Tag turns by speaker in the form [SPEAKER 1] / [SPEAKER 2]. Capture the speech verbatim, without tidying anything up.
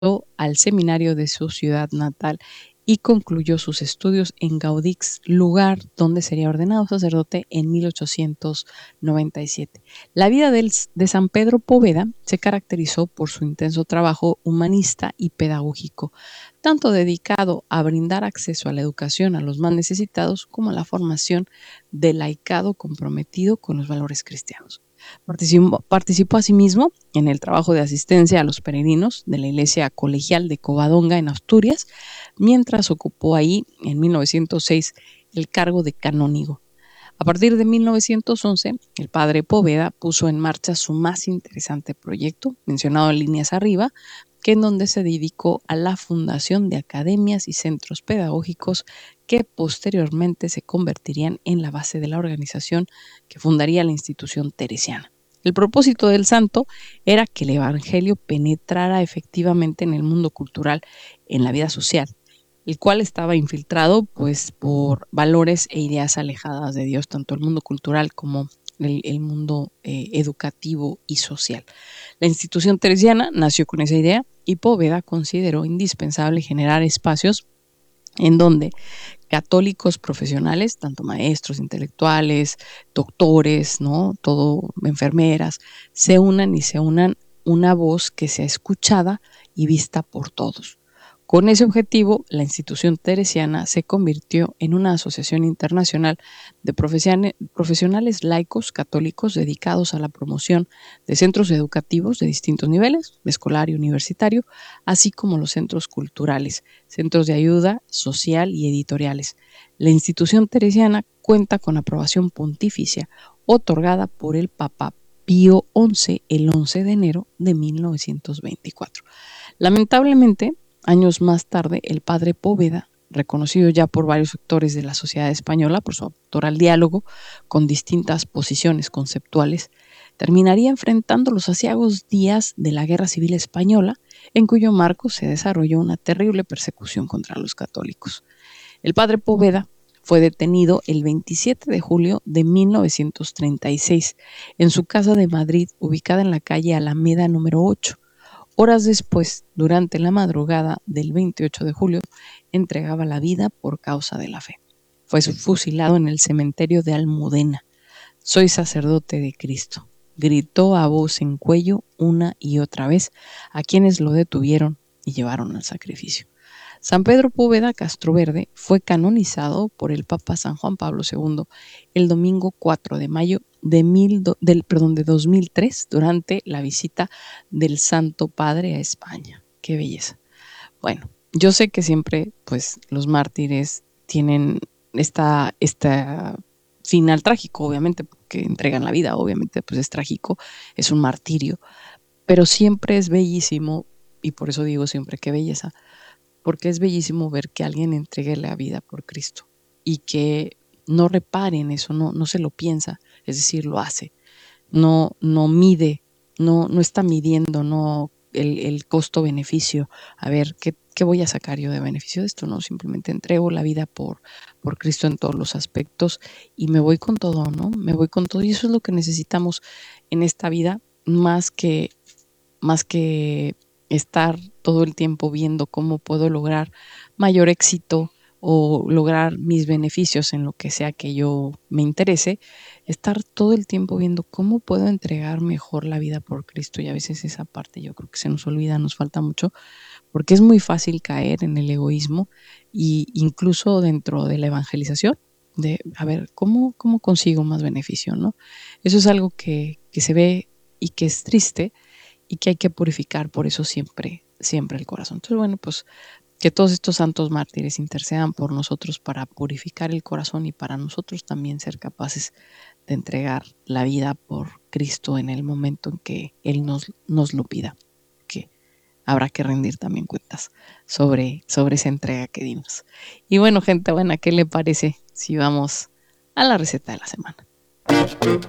[SPEAKER 1] al seminario de su ciudad natal y concluyó sus estudios en Guadix, lugar donde sería ordenado sacerdote en mil ochocientos noventa y siete. La vida del, de San Pedro Poveda se caracterizó por su intenso trabajo humanista y pedagógico, tanto dedicado a brindar acceso a la educación a los más necesitados como a la formación del laicado comprometido con los valores cristianos. Participó, participó asimismo en el trabajo de asistencia a los peregrinos de la iglesia colegial de Covadonga en Asturias, mientras ocupó ahí en mil novecientos seis el cargo de canónigo. A partir de mil novecientos once, el padre Poveda puso en marcha su más interesante proyecto, mencionado en líneas arriba, que en donde se dedicó a la fundación de academias y centros pedagógicos que posteriormente se convertirían en la base de la organización que fundaría la institución teresiana. El propósito del santo era que el evangelio penetrara efectivamente en el mundo cultural, en la vida social, el cual estaba infiltrado pues por valores e ideas alejadas de Dios, tanto el mundo cultural como el, el mundo eh, educativo y social. La institución teresiana nació con esa idea y Poveda consideró indispensable generar espacios en donde católicos profesionales, tanto maestros, intelectuales, doctores, ¿no? Todo, enfermeras, se unan y se unan una voz que sea escuchada y vista por todos. Con ese objetivo, la institución teresiana se convirtió en una asociación internacional de profesionales laicos católicos dedicados a la promoción de centros educativos de distintos niveles, escolar y universitario, así como los centros culturales, centros de ayuda social y editoriales. La institución teresiana cuenta con aprobación pontificia otorgada por el Papa Pío once el once de enero de mil novecientos veinticuatro. Lamentablemente, años más tarde, el padre Poveda, reconocido ya por varios sectores de la sociedad española por su autor al diálogo con distintas posiciones conceptuales, terminaría enfrentando los aciagos días de la Guerra Civil Española, en cuyo marco se desarrolló una terrible persecución contra los católicos. El padre Poveda fue detenido el veintisiete de julio de mil novecientos treinta y seis en su casa de Madrid, ubicada en la calle Alameda número ocho. Horas después, durante la madrugada del veintiocho de julio, entregaba la vida por causa de la fe. Fue fusilado en el cementerio de Almudena. Soy sacerdote de Cristo, gritó a voz en cuello una y otra vez a quienes lo detuvieron y llevaron al sacrificio. San Pedro Poveda Castroverde fue canonizado por el Papa San Juan Pablo segundo el domingo cuatro de mayo de, mil, del, perdón, de dos mil tres durante la visita del Santo Padre a España. ¡Qué belleza! Bueno, yo sé que siempre pues los mártires tienen esta, esta final trágico, obviamente, porque entregan la vida, obviamente pues es trágico, es un martirio, pero siempre es bellísimo, y por eso digo siempre qué belleza, porque es bellísimo ver que alguien entregue la vida por Cristo y que no repare en eso, no, no se lo piensa, es decir, lo hace, no, no mide, no, no está midiendo no el, el costo-beneficio, a ver, ¿qué, ¿qué voy a sacar yo de beneficio de esto? No, simplemente entrego la vida por, por Cristo en todos los aspectos y me voy con todo, ¿no? Me voy con todo y eso es lo que necesitamos en esta vida, más que, más que estar todo el tiempo viendo cómo puedo lograr mayor éxito o lograr mis beneficios en lo que sea que yo me interese, estar todo el tiempo viendo cómo puedo entregar mejor la vida por Cristo. Y a veces esa parte yo creo que se nos olvida, nos falta mucho, porque es muy fácil caer en el egoísmo y incluso dentro de la evangelización, de a ver, ¿cómo, cómo consigo más beneficio? ¿No? Eso es algo que, que se ve y que es triste, y que hay que purificar por eso siempre, siempre el corazón. Entonces, bueno, pues que todos estos santos mártires intercedan por nosotros para purificar el corazón y para nosotros también ser capaces de entregar la vida por Cristo en el momento en que Él nos, nos lo pida, que habrá que rendir también cuentas sobre, sobre esa entrega que dimos. Y bueno, gente buena, ¿qué le parece si vamos a la receta de la semana?